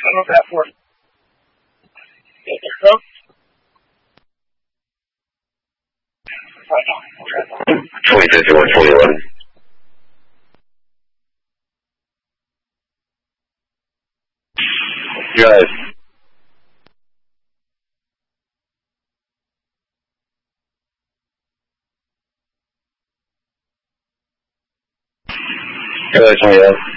what's that for? Right now. 2051. Guys. Good, yeah.